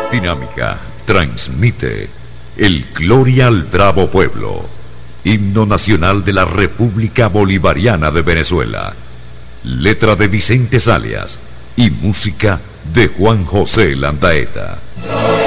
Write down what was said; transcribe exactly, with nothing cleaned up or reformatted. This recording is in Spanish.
Dinámica transmite el Gloria al Bravo Pueblo, himno nacional de la República Bolivariana de Venezuela. Letra de Vicente Salias y música de Juan José Landaeta.